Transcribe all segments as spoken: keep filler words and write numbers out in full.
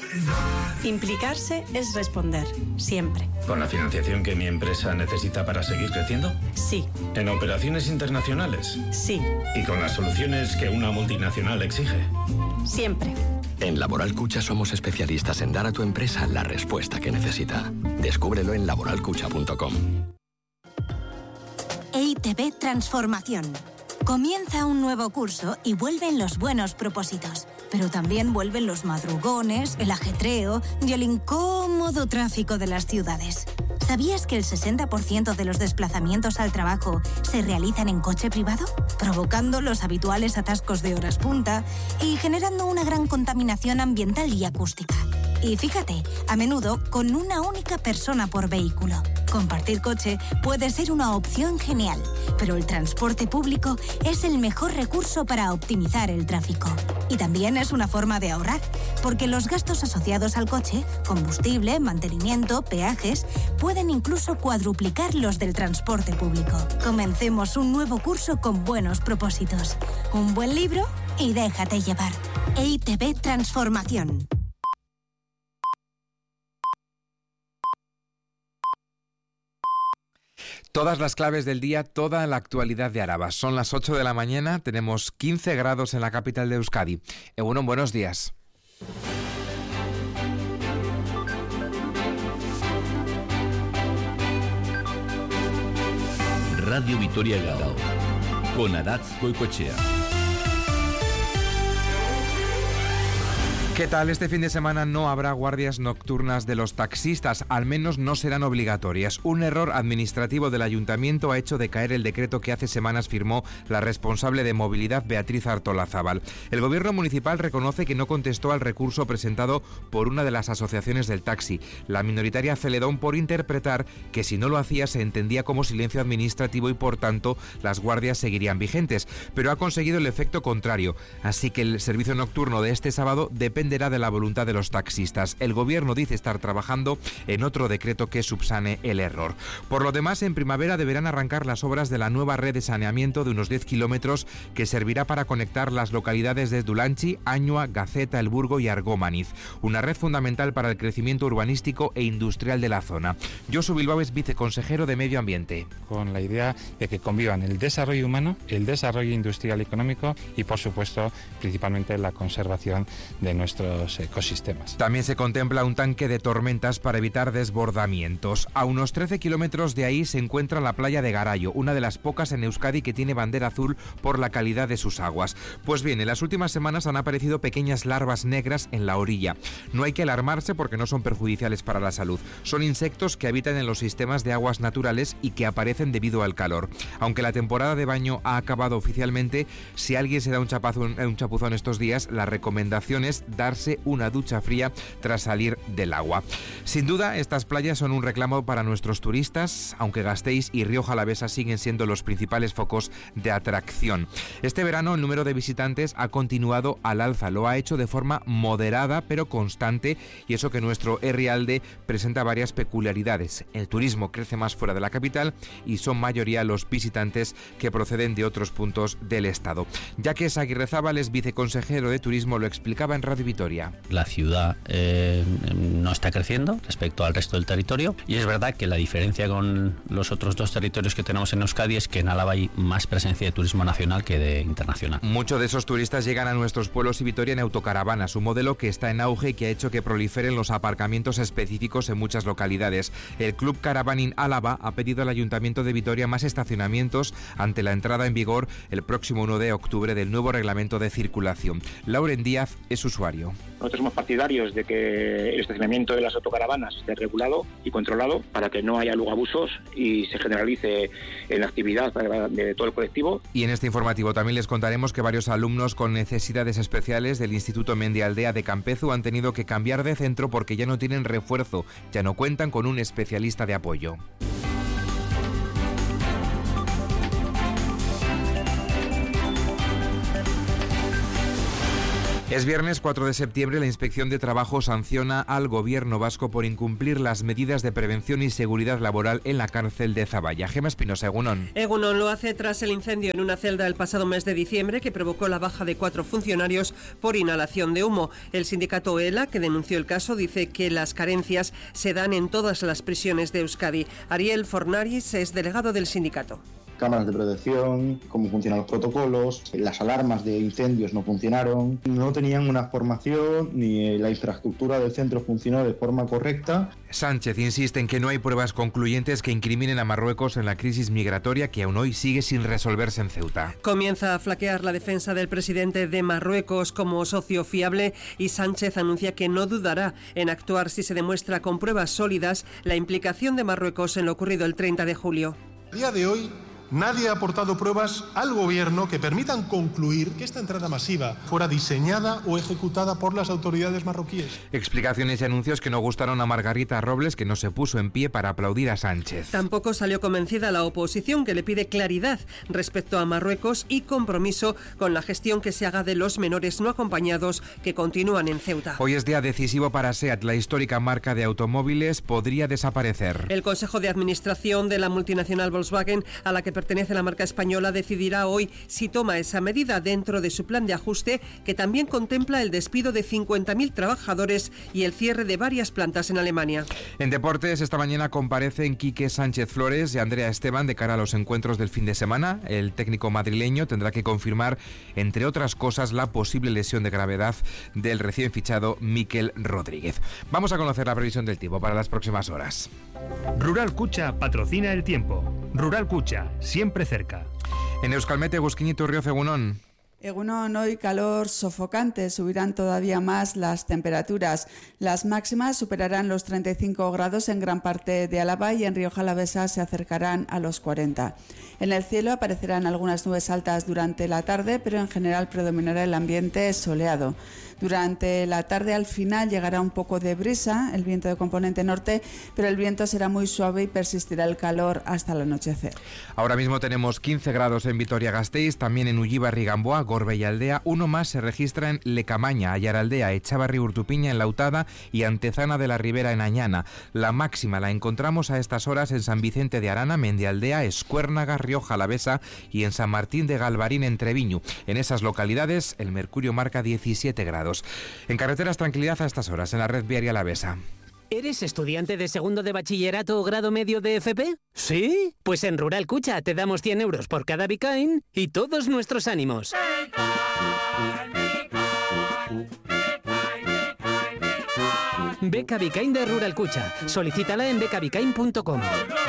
Implicarse es responder, siempre. ¿Con la financiación que mi empresa necesita para seguir creciendo? Sí. ¿En operaciones internacionales? Sí. ¿Y con las soluciones que una multinacional exige? Siempre. En Laboral Cucha somos especialistas en dar a tu empresa la respuesta que necesita. Descúbrelo en laboral cucha punto com. E I T B Transformación. Comienza un nuevo curso y vuelven los buenos propósitos. Pero también vuelven los madrugones, el ajetreo y el incómodo tráfico de las ciudades. ¿Sabías que el sesenta por ciento de los desplazamientos al trabajo se realizan en coche privado? Provocando los habituales atascos de horas punta y generando una gran contaminación ambiental y acústica. Y fíjate, a menudo con una única persona por vehículo. Compartir coche puede ser una opción genial, pero el transporte público es el mejor recurso para optimizar el tráfico. Y también es una forma de ahorrar, porque los gastos asociados al coche, combustible, mantenimiento, peajes, pueden incluso cuadruplicar los del transporte público. Comencemos un nuevo curso con buenos propósitos. Un buen libro y déjate llevar. E I T B Transformación. Todas las claves del día, toda la actualidad de Araba. Son las ocho de la mañana, tenemos quince grados en la capital de Euskadi. Egunon, buenos días. Radio Vitoria Gao, con Aratz Goicoechea. ¿Qué tal? Este fin de semana no habrá guardias nocturnas de los taxistas, al menos no serán obligatorias. Un error administrativo del ayuntamiento ha hecho decaer el decreto que hace semanas firmó la responsable de movilidad Beatriz Artolazábal. El gobierno municipal reconoce que no contestó al recurso presentado por una de las asociaciones del taxi, la minoritaria Celedón, por interpretar que si no lo hacía se entendía como silencio administrativo y por tanto las guardias seguirían vigentes, pero ha conseguido el efecto contrario, así que el servicio nocturno de este sábado depende de la voluntad de los taxistas. El gobierno dice estar trabajando en otro decreto que subsane el error. Por lo demás, en primavera deberán arrancar las obras de la nueva red de saneamiento de unos diez kilómetros que servirá para conectar las localidades de Dulanchi, Añua, Gaceta, El Burgo y Argómaniz. Una red fundamental para el crecimiento urbanístico e industrial de la zona. Josu Bilbao es viceconsejero de Medio Ambiente. Con la idea de que convivan el desarrollo humano, el desarrollo industrial y económico y, por supuesto, principalmente la conservación de nuestro ecosistemas. También se contempla un tanque de tormentas para evitar desbordamientos. A unos trece kilómetros de ahí se encuentra la playa de Garayo, una de las pocas en Euskadi que tiene bandera azul por la calidad de sus aguas. Pues bien, en las últimas semanas han aparecido pequeñas larvas negras en la orilla. No hay que alarmarse porque no son perjudiciales para la salud. Son insectos que habitan en los sistemas de aguas naturales y que aparecen debido al calor. Aunque la temporada de baño ha acabado oficialmente, si alguien se da un chapuzón, un chapuzón estos días, la recomendación es darse una ducha fría tras salir del agua. Sin duda, estas playas son un reclamo para nuestros turistas, aunque Gasteiz y Rioja Alavesa siguen siendo los principales focos de atracción. Este verano el número de visitantes ha continuado al alza, lo ha hecho de forma moderada pero constante, y eso que nuestro Herrialde presenta varias peculiaridades. El turismo crece más fuera de la capital y son mayoría los visitantes que proceden de otros puntos del estado. Jacques Aguirrezábal es viceconsejero de Turismo, lo explicaba en Radio Vitoria. La ciudad eh, no está creciendo respecto al resto del territorio, y es verdad que la diferencia con los otros dos territorios que tenemos en Euskadi es que en Álava hay más presencia de turismo nacional que de internacional. Muchos de esos turistas llegan a nuestros pueblos y Vitoria en autocaravanas, un modelo que está en auge y que ha hecho que proliferen los aparcamientos específicos en muchas localidades. El Club Caravaning Álava ha pedido al Ayuntamiento de Vitoria más estacionamientos ante la entrada en vigor el próximo uno de octubre del nuevo reglamento de circulación. Lauren Díaz es usuario. Nosotros somos partidarios de que el estacionamiento de las autocaravanas esté regulado y controlado para que no haya luego abusos y se generalice en la actividad de todo el colectivo. Y en este informativo también les contaremos que varios alumnos con necesidades especiales del Instituto Mendialdea de Campezu han tenido que cambiar de centro porque ya no tienen refuerzo, ya no cuentan con un especialista de apoyo. Es viernes cuatro de septiembre. La Inspección de Trabajo sanciona al gobierno vasco por incumplir las medidas de prevención y seguridad laboral en la cárcel de Zaballa. Gema Espinosa, Egunon. Egunon lo hace tras el incendio en una celda el pasado mes de diciembre que provocó la baja de cuatro funcionarios por inhalación de humo. El sindicato ELA, que denunció el caso, dice que las carencias se dan en todas las prisiones de Euskadi. Ariel Fornaris es delegado del sindicato. Cámaras de protección, cómo funcionan los protocolos, las alarmas de incendios no funcionaron, no tenían una formación ni la infraestructura del centro funcionó de forma correcta. Sánchez insiste en que no hay pruebas concluyentes que incriminen a Marruecos en la crisis migratoria que aún hoy sigue sin resolverse en Ceuta. Comienza a flaquear la defensa del presidente de Marruecos como socio fiable y Sánchez anuncia que no dudará en actuar si se demuestra con pruebas sólidas la implicación de Marruecos en lo ocurrido el treinta de julio. A día de hoy, nadie ha aportado pruebas al gobierno que permitan concluir que esta entrada masiva fuera diseñada o ejecutada por las autoridades marroquíes. Explicaciones y anuncios que no gustaron a Margarita Robles, que no se puso en pie para aplaudir a Sánchez. Tampoco salió convencida la oposición, que le pide claridad respecto a Marruecos y compromiso con la gestión que se haga de los menores no acompañados que continúan en Ceuta. Hoy es día decisivo para SEAT. La histórica marca de automóviles podría desaparecer. El Consejo de Administración de la multinacional Volkswagen, a la que pertenece la marca española, decidirá hoy si toma esa medida dentro de su plan de ajuste, que también contempla el despido de cincuenta mil trabajadores y el cierre de varias plantas en Alemania. En deportes, esta mañana comparecen Quique Sánchez Flores y Andrea Esteban de cara a los encuentros del fin de semana. El técnico madrileño tendrá que confirmar, entre otras cosas, la posible lesión de gravedad del recién fichado Mikel Rodríguez. Vamos a conocer la previsión del tiempo para las próximas horas. Rural Cucha patrocina el tiempo. Rural Cucha, siempre cerca. En Euskalmet, Egusquiñi Iturrioz, Egunon. Egunon, hoy calor sofocante, subirán todavía más las temperaturas. Las máximas superarán los treinta y cinco grados en gran parte de Álava y en Rioja Alavesa se acercarán a los cuarenta. En el cielo aparecerán algunas nubes altas durante la tarde, pero en general predominará el ambiente soleado. Durante la tarde al final llegará un poco de brisa, el viento de componente norte, pero el viento será muy suave y persistirá el calor hasta el anochecer. Ahora mismo tenemos quince grados en Vitoria-Gasteiz, también en Ullibarri, Gamboa, Gorbeialdea. Uno más se registra en Lecamaña, Ayaraldea, Echavarri, Urtupiña, en Lautada y Antezana de la Ribera, en Añana. La máxima la encontramos a estas horas en San Vicente de Arana, Mendialdea, Escuérnaga, Rioja Alavesa y en San Martín de Galvarín, en Treviño. En esas localidades el mercurio marca diecisiete grados. En carreteras, tranquilidad a estas horas en la red viaria alavesa. ¿Eres estudiante de segundo de bachillerato o grado medio de F P? ¿Sí? Pues en Rural Cucha te damos cien euros por cada Bicain y todos nuestros ánimos. Beca Bicain de Rural Cucha. Solicítala en beca bicain punto com.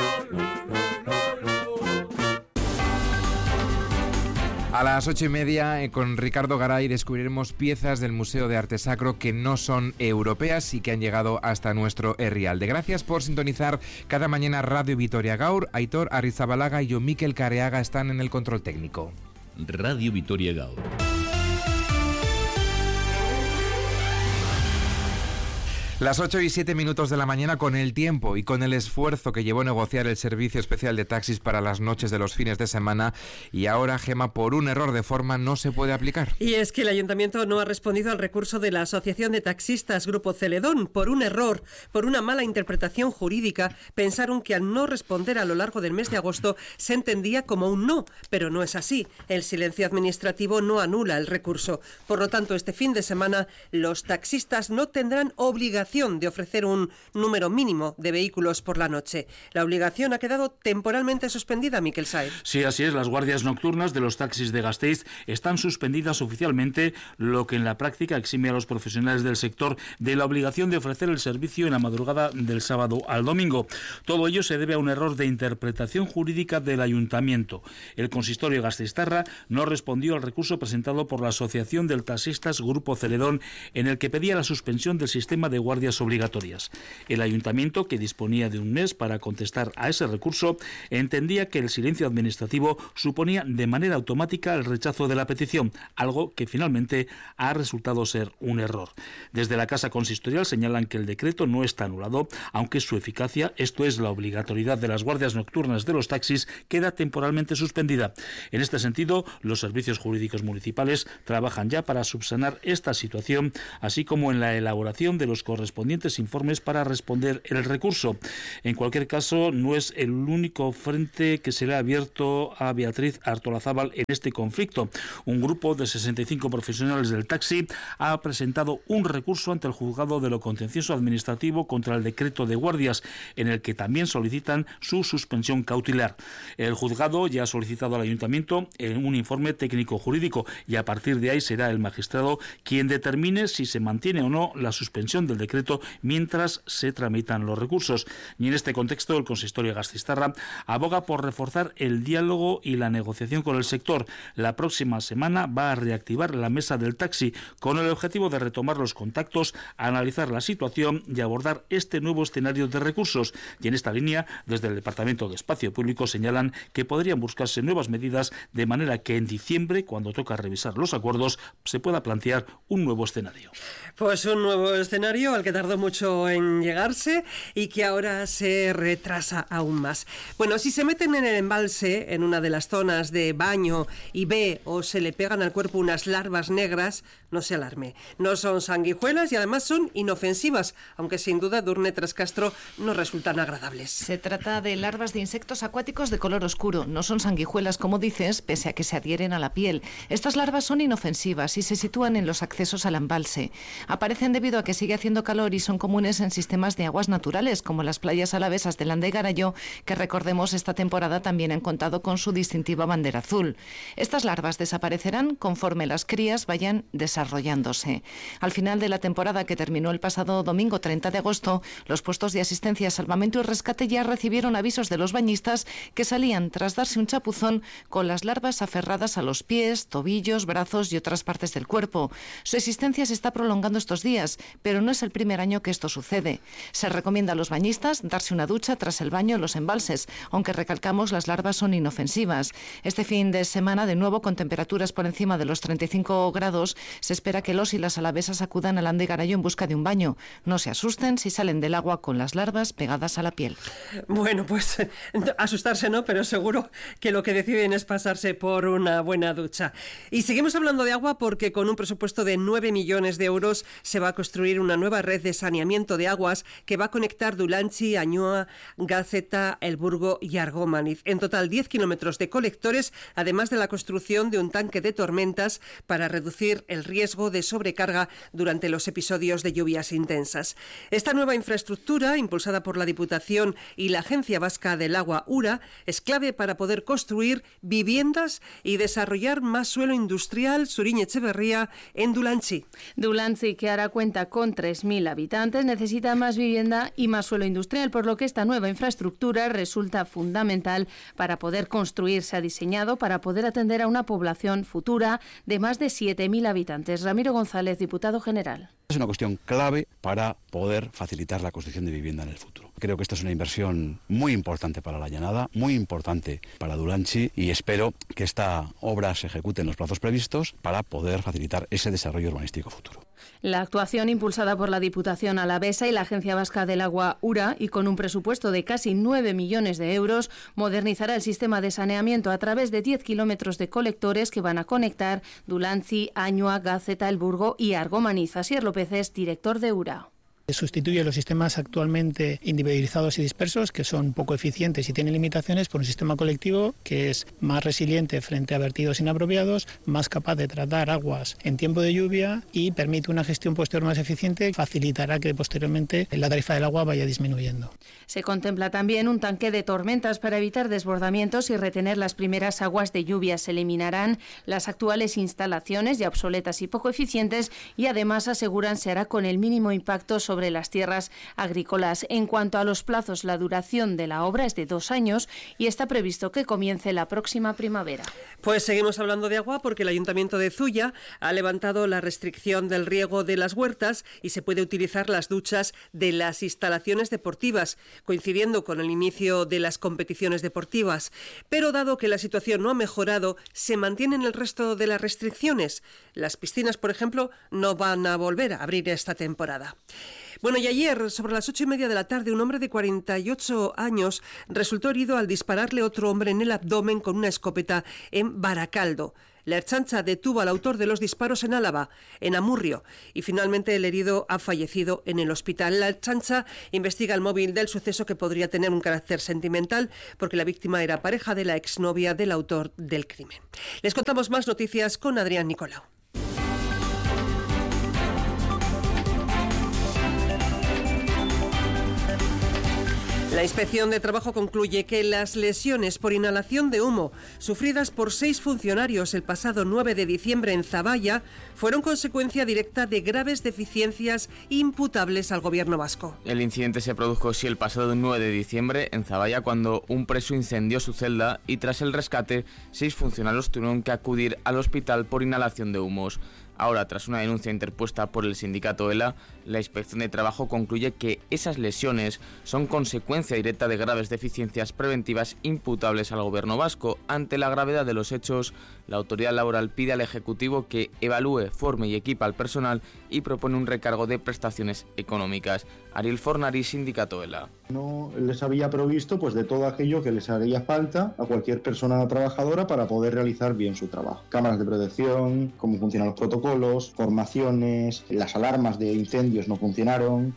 A las ocho y media, eh, con Ricardo Garay, descubriremos piezas del Museo de Arte Sacro que no son europeas y que han llegado hasta nuestro Herrialde. Gracias por sintonizar cada mañana Radio Vitoria Gaur. Aitor Arrizabalaga y yo, Mikel Careaga, están en el control técnico. Radio Vitoria Gaur. Las ocho y siete minutos de la mañana, con el tiempo y con el esfuerzo que llevó a negociar el Servicio Especial de Taxis para las noches de los fines de semana, y ahora, Gema, por un error de forma no se puede aplicar. Y es que el Ayuntamiento no ha respondido al recurso de la Asociación de Taxistas Grupo Celedón. Por un error, por una mala interpretación jurídica, pensaron que al no responder a lo largo del mes de agosto se entendía como un no, pero no es así. El silencio administrativo no anula el recurso. Por lo tanto, este fin de semana los taxistas no tendrán obligación de ofrecer un número mínimo de vehículos por la noche. La obligación ha quedado temporalmente suspendida, Miquel Saez. Sí, así es. Las guardias nocturnas de los taxis de Gasteiz están suspendidas oficialmente, lo que en la práctica exime a los profesionales del sector de la obligación de ofrecer el servicio en la madrugada del sábado al domingo. Todo ello se debe a un error de interpretación jurídica del Ayuntamiento. El consistorio gasteiztarra no respondió al recurso presentado por la Asociación de Taxistas Grupo Celedón, en el que pedía la suspensión del sistema de guardia guardias obligatorias. El ayuntamiento, que disponía de un mes para contestar a ese recurso, entendía que el silencio administrativo suponía de manera automática el rechazo de la petición, algo que finalmente ha resultado ser un error. Desde la Casa Consistorial señalan que el decreto no está anulado, aunque su eficacia, esto es la obligatoriedad de las guardias nocturnas de los taxis, queda temporalmente suspendida. En este sentido, los servicios jurídicos municipales trabajan ya para subsanar esta situación, así como en la elaboración de los correspondientes informes para responder el recurso. En cualquier caso, no es el único frente que se le ha abierto a Beatriz Artolazábal en este conflicto. Un grupo de sesenta y cinco profesionales del taxi ha presentado un recurso ante el juzgado de lo contencioso administrativo contra el decreto de guardias, en el que también solicitan su suspensión cautelar. El juzgado ya ha solicitado al ayuntamiento un informe técnico jurídico y a partir de ahí será el magistrado quien determine si se mantiene o no la suspensión del decreto mientras se tramitan los recursos. Y en este contexto, el consistorio gasteiztarra aboga por reforzar el diálogo y la negociación con el sector. La próxima semana va a reactivar la mesa del taxi con el objetivo de retomar los contactos, analizar la situación y abordar este nuevo escenario de recursos. Y en esta línea, desde el Departamento de Espacio Público señalan que podrían buscarse nuevas medidas de manera que en diciembre, cuando toca revisar los acuerdos, se pueda plantear un nuevo escenario. Pues un nuevo escenario al que tardó mucho en llegarse y que ahora se retrasa aún más. Bueno, si se meten en el embalse, en una de las zonas de baño, y ve o se le pegan al cuerpo unas larvas negras, no se alarme. No son sanguijuelas y además son inofensivas, aunque sin duda Durne Trascastro no resultan agradables. Se trata de larvas de insectos acuáticos de color oscuro. No son sanguijuelas, como dices, pese a que se adhieren a la piel. Estas larvas son inofensivas y se sitúan en los accesos al embalse. Aparecen debido a que sigue haciendo calor y son comunes en sistemas de aguas naturales, como las playas alavesas de Landa y Garayo, que recordemos esta temporada también han contado con su distintiva bandera azul. Estas larvas desaparecerán conforme las crías vayan desarrollándose. Al final de la temporada, que terminó el pasado domingo treinta de agosto, los puestos de asistencia, salvamento y rescate ya recibieron avisos de los bañistas que salían tras darse un chapuzón con las larvas aferradas a los pies, tobillos, brazos y otras partes del cuerpo. Su existencia se está prolongando estos días, pero no es el primer año que esto sucede. Se recomienda a los bañistas darse una ducha tras el baño en los embalses, aunque recalcamos las larvas son inofensivas. Este fin de semana, de nuevo con temperaturas por encima de los treinta y cinco grados, se espera que los y las alavesas acudan a Landa y Garayo en busca de un baño. No se asusten si salen del agua con las larvas pegadas a la piel. Bueno, pues asustarse no, pero seguro que lo que deciden es pasarse por una buena ducha. Y seguimos hablando de agua porque con un presupuesto de nueve millones de euros se va a construir una nueva red de saneamiento de aguas que va a conectar Dulantzi, Añoa, Gazeta, El Burgo y Argómaniz. En total diez kilómetros de colectores, además de la construcción de un tanque de tormentas para reducir el riesgo de sobrecarga durante los episodios de lluvias intensas. Esta nueva infraestructura, impulsada por la Diputación y la Agencia Vasca del Agua, URA, es clave para poder construir viviendas y desarrollar más suelo industrial, Suriñe Echeverría, en Dulantzi. Dulantzi, que ahora cuenta con tres mil habitantes, necesita más vivienda y más suelo industrial, por lo que esta nueva infraestructura resulta fundamental para poder construir. Se ha diseñado para poder atender a una población futura de más de siete mil habitantes. Ramiro González, diputado general. Es una cuestión clave para poder facilitar la construcción de vivienda en el futuro. Creo que esta es una inversión muy importante para la Llanada, muy importante para Dulantzi, y espero que esta obra se ejecute en los plazos previstos para poder facilitar ese desarrollo urbanístico futuro. La actuación, impulsada por la Diputación Alavesa y la Agencia Vasca del Agua, URA, y con un presupuesto de casi nueve millones de euros, modernizará el sistema de saneamiento a través de diez kilómetros de colectores que van a conectar Dulantzi, Añoa, Gazeta, El Burgo y Argómaniz. Asier López es director de URA. Sustituye los sistemas actualmente individualizados y dispersos, que son poco eficientes y tienen limitaciones, por un sistema colectivo que es más resiliente frente a vertidos inapropiados, más capaz de tratar aguas en tiempo de lluvia y permite una gestión posterior más eficiente, facilitará que posteriormente la tarifa del agua vaya disminuyendo. Se contempla también un tanque de tormentas para evitar desbordamientos y retener las primeras aguas de lluvia. Se eliminarán las actuales instalaciones ya obsoletas y poco eficientes y además aseguran se hará con el mínimo impacto sobre sobre las tierras agrícolas. En cuanto a los plazos, la duración de la obra es de dos años y está previsto que comience la próxima primavera. Pues seguimos hablando de agua porque el Ayuntamiento de Zuya ha levantado la restricción del riego de las huertas y se puede utilizar las duchas de las instalaciones deportivas, coincidiendo con el inicio de las competiciones deportivas. Pero dado que la situación no ha mejorado, se mantienen el resto de las restricciones. Las piscinas, por ejemplo, no van a volver a abrir esta temporada. Bueno, y ayer, sobre las ocho y media de la tarde, un hombre de cuarenta y ocho años resultó herido al dispararle a otro hombre en el abdomen con una escopeta en Baracaldo. La Ertzaintza detuvo al autor de los disparos en Álava, en Amurrio, y finalmente el herido ha fallecido en el hospital. La Ertzaintza investiga el móvil del suceso, que podría tener un carácter sentimental porque la víctima era pareja de la exnovia del autor del crimen. Les contamos más noticias con Adrián Nicolau. La Inspección de Trabajo concluye que las lesiones por inhalación de humo sufridas por seis funcionarios el pasado nueve de diciembre en Zaballa fueron consecuencia directa de graves deficiencias imputables al gobierno vasco. El incidente se produjo sí el pasado nueve de diciembre en Zaballa, cuando un preso incendió su celda y tras el rescate seis funcionarios tuvieron que acudir al hospital por inhalación de humos. Ahora, tras una denuncia interpuesta por el sindicato ELA, la Inspección de Trabajo concluye que esas lesiones son consecuencia directa de graves deficiencias preventivas imputables al gobierno vasco. Ante la gravedad de los hechos, la autoridad laboral pide al Ejecutivo que evalúe, forme y equipe al personal y propone un recargo de prestaciones económicas. Ariel Fornari, sindicato ELA. No les había provisto pues de todo aquello que les haría falta a cualquier persona trabajadora para poder realizar bien su trabajo. Cámaras de protección, cómo funcionan los protocolos, formaciones, las alarmas de incendios no funcionaron.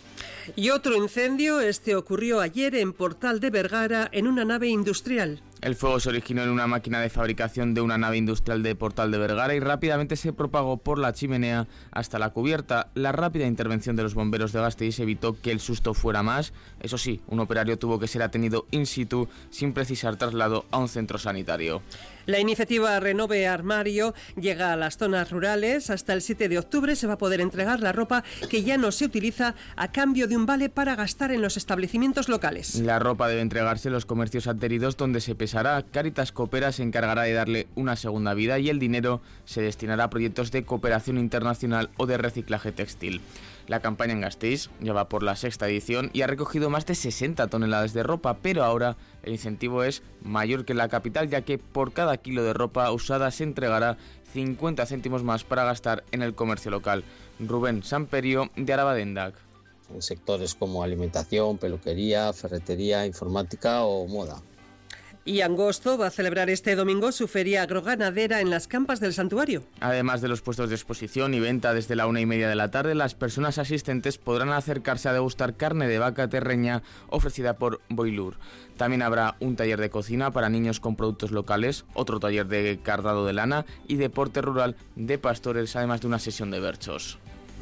Y otro incendio, este ocurrió ayer en Portal de Vergara, en una nave industrial. El fuego se originó en una máquina de fabricación de una nave industrial de Portal de Vergara y rápidamente se propagó por la chimenea hasta la cubierta. La rápida intervención de los bomberos de Gasteiz evitó que el susto fuera más. Eso sí, un operario tuvo que ser atendido in situ sin precisar traslado a un centro sanitario. La iniciativa Renove Armario llega a las zonas rurales. Hasta el siete de octubre se va a poder entregar la ropa que ya no se utiliza a cambio de un vale para gastar en los establecimientos locales. La ropa debe entregarse en los comercios adheridos, donde se pesará. Cáritas Coopera se encargará de darle una segunda vida y el dinero se destinará a proyectos de cooperación internacional o de reciclaje textil. La campaña en Gasteiz ya va por la sexta edición y ha recogido más de sesenta toneladas de ropa, pero ahora el incentivo es mayor que en la capital, ya que por cada kilo de ropa usada se entregará cincuenta céntimos más para gastar en el comercio local. Rubén Samperio, de Arabadendac. En sectores como alimentación, peluquería, ferretería, informática o moda. Y Angosto va a celebrar este domingo su feria agroganadera en las campas del santuario. Además de los puestos de exposición y venta desde la una y media de la tarde, las personas asistentes podrán acercarse a degustar carne de vaca terreña ofrecida por Boilur. También habrá un taller de cocina para niños con productos locales, otro taller de cardado de lana y deporte rural de pastores, además de una sesión de berchos.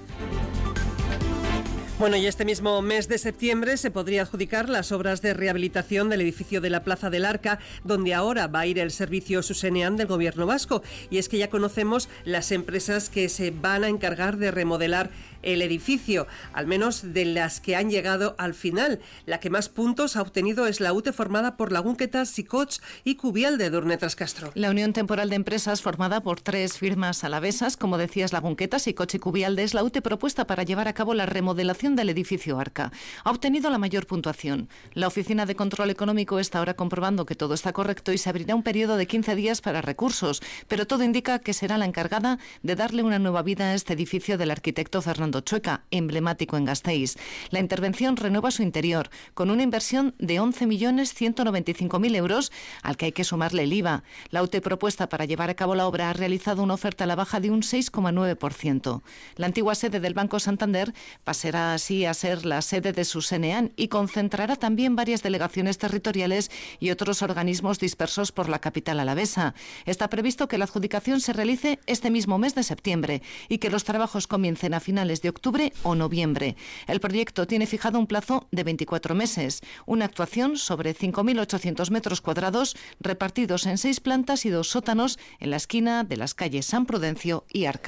Bueno, y este mismo mes de septiembre se podría adjudicar las obras de rehabilitación del edificio de la Plaza del Arca, donde ahora va a ir el servicio Susenean del gobierno vasco. Y es que ya conocemos las empresas que se van a encargar de remodelar el edificio, al menos de las que han llegado al final. La que más puntos ha obtenido es la U T E, formada por Lagunquetas, Sicots y Cubialde, de Urnetas Castro. La Unión Temporal de Empresas, formada por tres firmas alavesas, como decías, Lagunquetas, Sicots y Cubialde, es la U T E propuesta para llevar a cabo la remodelación del edificio Arca. Ha obtenido la mayor puntuación. La Oficina de Control Económico está ahora comprobando que todo está correcto y se abrirá un periodo de quince días para recursos, pero todo indica que será la encargada de darle una nueva vida a este edificio del arquitecto Fernando Chueca, emblemático en Gasteiz. La intervención renueva su interior, con una inversión de once millones ciento noventa y cinco mil euros, al que hay que sumarle el I V A. La U T E propuesta para llevar a cabo la obra ha realizado una oferta a la baja de un seis coma nueve por ciento. La antigua sede del Banco Santander pasará así a ser la sede de Susenean y concentrará también varias delegaciones territoriales y otros organismos dispersos por la capital alavesa. Está previsto que la adjudicación se realice este mismo mes de septiembre y que los trabajos comiencen a finales de octubre o noviembre. El proyecto tiene fijado un plazo de veinticuatro meses, una actuación sobre cinco mil ochocientos metros cuadrados repartidos en seis plantas y dos sótanos en la esquina de las calles San Prudencio y Arca.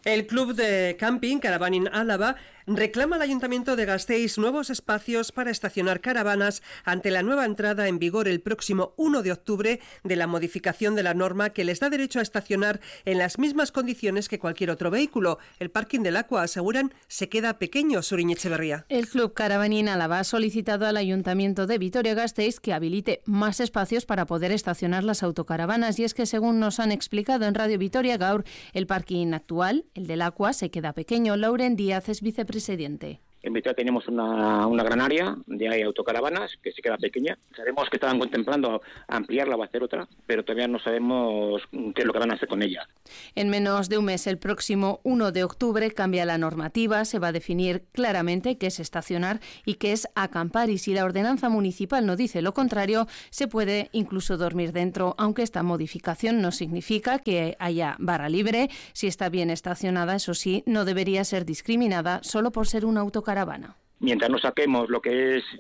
El club de camping Caravanin Álava reclama al Ayuntamiento de Gasteiz nuevos espacios para estacionar caravanas ante la nueva entrada en vigor el próximo uno de octubre de la modificación de la norma que les da derecho a estacionar en las mismas condiciones que cualquier otro vehículo. El parking del Aqua, aseguran, se queda pequeño. Suriñ Echeverría. El club Caravanin Álava ha solicitado al Ayuntamiento de Vitoria-Gasteiz que habilite más espacios para poder estacionar las autocaravanas, y es que, según nos han explicado en Radio Vitoria Gaur, el parking actual, el del Aqua, se queda pequeño. Lauren Díaz es vicepresidente. En Vitoria tenemos una, una gran área de hay autocaravanas que se queda pequeña. Sabemos que estaban contemplando ampliarla o hacer otra, pero todavía no sabemos qué es lo que van a hacer con ella. En menos de un mes, el próximo uno de octubre, cambia la normativa. Se va a definir claramente qué es estacionar y qué es acampar, y si la ordenanza municipal no dice lo contrario, se puede incluso dormir dentro, aunque esta modificación no significa que haya barra libre. Si está bien estacionada, eso sí, no debería ser discriminada solo por ser una autocaravana. Mientras no saquemos lo que es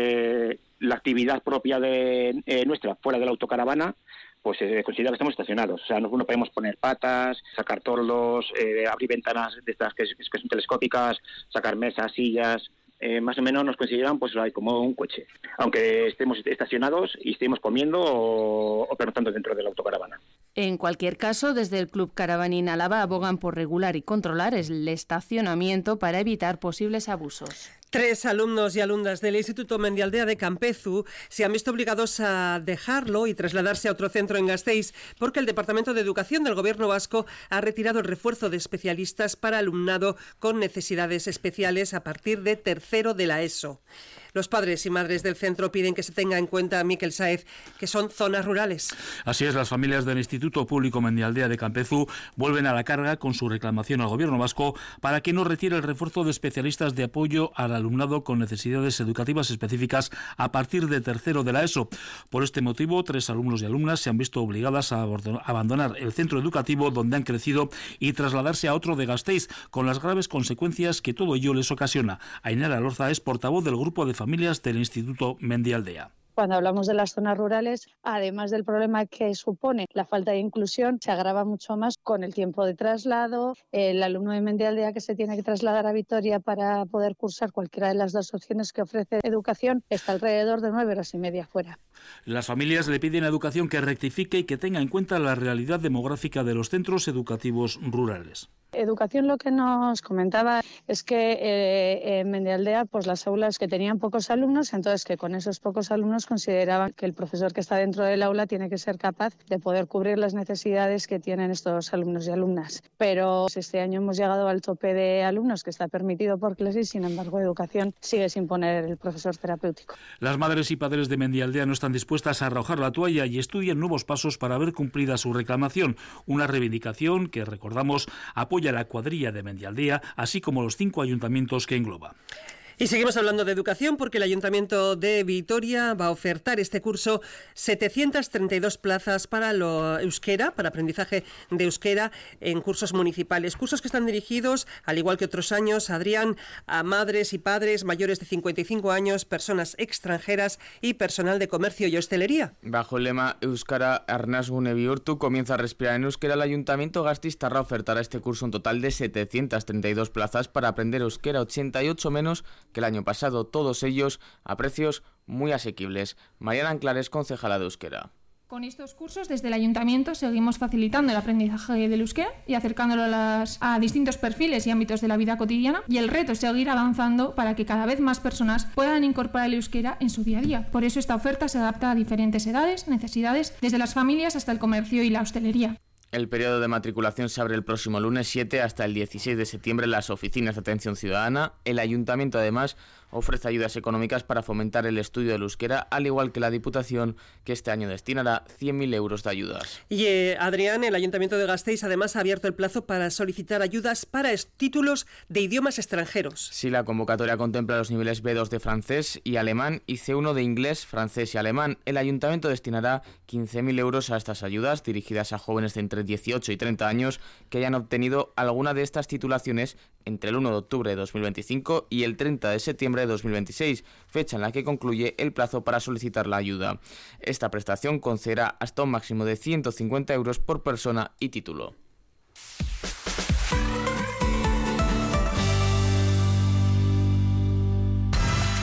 eh, la actividad propia de eh, nuestra fuera de la autocaravana, pues se eh, considera que estamos estacionados. O sea, no, no podemos poner patas, sacar tordos, eh, abrir ventanas de estas que, que son telescópicas, sacar mesas, sillas. Eh, más o menos nos consideran pues como un coche, aunque estemos estacionados y estemos comiendo o, o pernoctando dentro de la autocaravana. En cualquier caso, desde el Club Caravanin Álava abogan por regular y controlar el estacionamiento para evitar posibles abusos. Tres alumnos y alumnas del Instituto Mendialdea de Campezu se han visto obligados a dejarlo y trasladarse a otro centro en Gasteiz porque el Departamento de Educación del Gobierno vasco ha retirado el refuerzo de especialistas para alumnado con necesidades especiales a partir de tercero de la ESO. Los padres y madres del centro piden que se tenga en cuenta, Miquel Sáez, que son zonas rurales. Así es, las familias del Instituto Público Mendialdea de Campezu vuelven a la carga con su reclamación al Gobierno vasco para que no retire el refuerzo de especialistas de apoyo al alumnado con necesidades educativas específicas a partir de tercero de la ESO. Por este motivo, tres alumnos y alumnas se han visto obligadas a abandonar el centro educativo donde han crecido y trasladarse a otro de Gasteiz, con las graves consecuencias que todo ello les ocasiona. Ainara Lorza es portavoz del grupo de familias del Instituto Mendialdea. Cuando hablamos de las zonas rurales, además del problema que supone la falta de inclusión, se agrava mucho más con el tiempo de traslado. El alumno de Mendialdea que se tiene que trasladar a Vitoria para poder cursar cualquiera de las dos opciones que ofrece educación está alrededor de nueve horas y media fuera. Las familias le piden a Educación que rectifique y que tenga en cuenta la realidad demográfica de los centros educativos rurales. Educación lo que nos comentaba es que eh, en Mendialdea pues las aulas que tenían pocos alumnos, entonces que con esos pocos alumnos consideraban que el profesor que está dentro del aula tiene que ser capaz de poder cubrir las necesidades que tienen estos alumnos y alumnas. Pero este año hemos llegado al tope de alumnos que está permitido por clase y, sin embargo, Educación sigue sin poner el profesor terapéutico. Las madres y padres de Mendialdea no están dispuestas a arrojar la toalla y estudian nuevos pasos para ver cumplida su reclamación. Una reivindicación que, recordamos, apoya a la cuadrilla de Mendialdea, así como los cinco ayuntamientos que engloba. Y seguimos hablando de educación porque el Ayuntamiento de Vitoria va a ofertar este curso setecientas treinta y dos plazas para lo euskera, para aprendizaje de euskera en cursos municipales. Cursos que están dirigidos, al igual que otros años, Adrián, a madres y padres mayores de cincuenta y cinco años, personas extranjeras y personal de comercio y hostelería. Bajo el lema Euskara Arnasgune bihurtu, comienza a respirar en euskera, el Ayuntamiento gasteiztarra ofertará este curso un total de setecientas treinta y dos plazas para aprender euskera, ochenta y ocho menos que el año pasado, todos ellos a precios muy asequibles. Mariana Anclares, concejala de euskera. Con estos cursos, desde el Ayuntamiento seguimos facilitando el aprendizaje del euskera y acercándolo a, las, a distintos perfiles y ámbitos de la vida cotidiana, y el reto es seguir avanzando para que cada vez más personas puedan incorporar el euskera en su día a día. Por eso esta oferta se adapta a diferentes edades, necesidades, desde las familias hasta el comercio y la hostelería. El periodo de matriculación se abre el próximo lunes siete hasta el dieciséis de septiembre en las oficinas de atención ciudadana. El Ayuntamiento, además, ofrece ayudas económicas para fomentar el estudio del euskera, al igual que la Diputación, que este año destinará cien mil euros de ayudas. Y eh, Adrián, el Ayuntamiento de Gasteiz, además, ha abierto el plazo para solicitar ayudas para títulos de idiomas extranjeros. Sí, la convocatoria contempla los niveles B dos de francés y alemán y C uno de inglés, francés y alemán. El Ayuntamiento destinará quince mil euros a estas ayudas, dirigidas a jóvenes de entre dieciocho y treinta años que hayan obtenido alguna de estas titulaciones entre el uno de octubre de dos mil veinticinco y el treinta de septiembre de dos mil veintiséis, fecha en la que concluye el plazo para solicitar la ayuda. Esta prestación concederá hasta un máximo de ciento cincuenta euros por persona y título.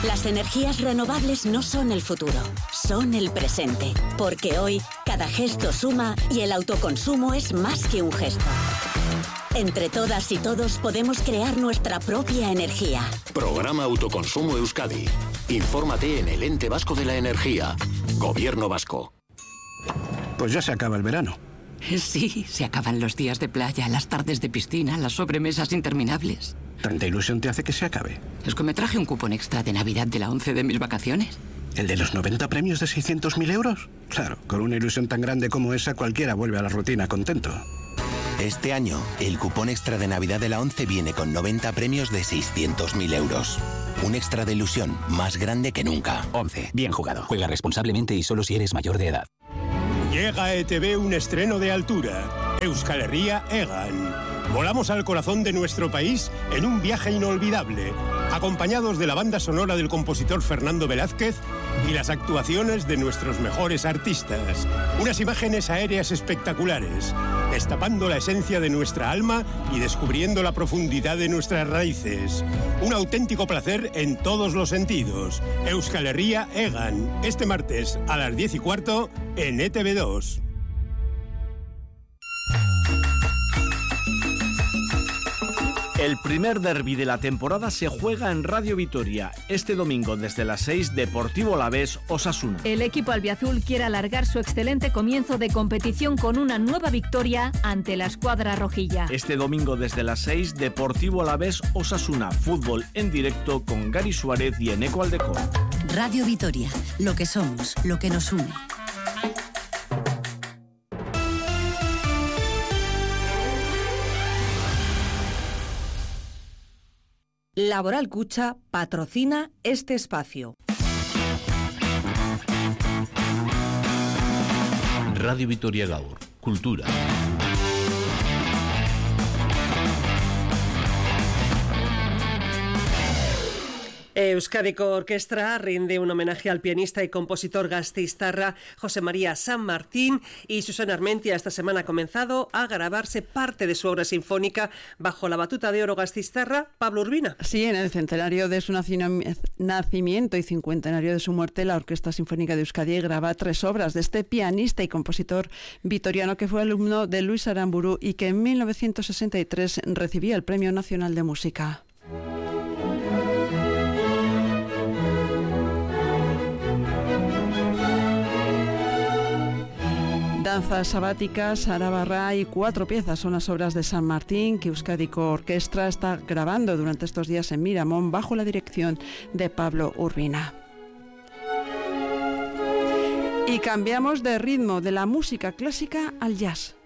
Las energías renovables no son el futuro, son el presente. Porque hoy, cada gesto suma y el autoconsumo es más que un gesto. Entre todas y todos podemos crear nuestra propia energía. Programa Autoconsumo Euskadi. Infórmate en el Ente Vasco de la Energía. Gobierno Vasco. Pues ya se acaba el verano. Sí, se acaban los días de playa, las tardes de piscina, las sobremesas interminables. ¿Tanta ilusión te hace que se acabe? Es que me traje un cupón extra de Navidad de la once de mis vacaciones. ¿El de los noventa premios de seiscientos mil euros? Claro, con una ilusión tan grande como esa, cualquiera vuelve a la rutina contento. Este año, el cupón extra de Navidad de la once viene con noventa premios de seiscientos mil euros. Un extra de ilusión más grande que nunca. once. Bien jugado. Juega responsablemente y solo si eres mayor de edad. Llega a E T V un estreno de altura. Euskal Herria Egan. Volamos al corazón de nuestro país en un viaje inolvidable, acompañados de la banda sonora del compositor Fernando Velázquez y las actuaciones de nuestros mejores artistas. Unas imágenes aéreas espectaculares, destapando la esencia de nuestra alma y descubriendo la profundidad de nuestras raíces. Un auténtico placer en todos los sentidos. Euskal Herria Egan, este martes a las diez y cuarto en E T V dos. El primer derbi de la temporada se juega en Radio Vitoria. Este domingo desde las seis, Deportivo Alavés Osasuna. El equipo albiazul quiere alargar su excelente comienzo de competición con una nueva victoria ante la escuadra rojilla. Este domingo desde las seis, Deportivo Alavés Osasuna. Fútbol en directo con Gary Suárez y Eneco Aldecor. Radio Vitoria, lo que somos, lo que nos une. Laboral Kutxa patrocina este espacio. Radio Vitoria Gaur, Cultura. Euskadiko Orkestra rinde un homenaje al pianista y compositor gasteiztarra José María San Martín, y Susana Armentia esta semana ha comenzado a grabarse parte de su obra sinfónica bajo la batuta de oro gasteiztarra Pablo Urbina. Sí, en el centenario de su nacimiento y cincuentenario de su muerte, la Orquesta Sinfónica de Euskadi graba tres obras de este pianista y compositor vitoriano que fue alumno de Luis Aramburu y que en mil novecientos sesenta y tres recibía el Premio Nacional de Música. Danzas sabáticas, Arabarra y cuatro piezas son las obras de San Martín que Euskadiko Orkestra está grabando durante estos días en Miramón bajo la dirección de Pablo Urbina. Y cambiamos de ritmo, de la música clásica al jazz.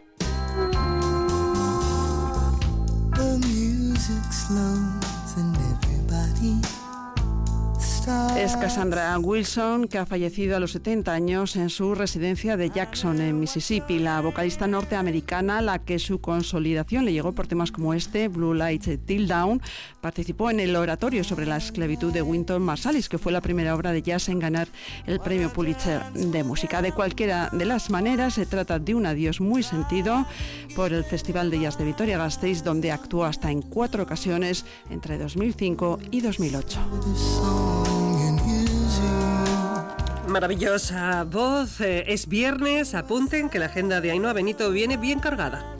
Es Cassandra Wilson, que ha fallecido a los setenta años en su residencia de Jackson, en Mississippi. La vocalista norteamericana, la que su consolidación le llegó por temas como este, Blue Light Till Dawn, participó en el oratorio sobre la esclavitud de Wynton Marsalis, que fue la primera obra de jazz en ganar el premio Pulitzer de música. De cualquiera de las maneras, se trata de un adiós muy sentido por el Festival de Jazz de Vitoria-Gasteiz, donde actuó hasta en cuatro ocasiones entre dos mil cinco y dos mil ocho. Maravillosa voz. Eh, es viernes, apunten que la agenda de Ainhoa Benito viene bien cargada.